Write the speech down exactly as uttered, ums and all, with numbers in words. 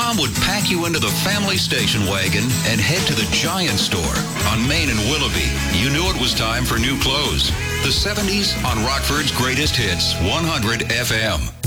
Mom would pack you into the family station wagon and head to the Giant Store on Main and Willoughby. You knew it was time for new clothes. The seventies on Rockford's Greatest Hits, one hundred F M.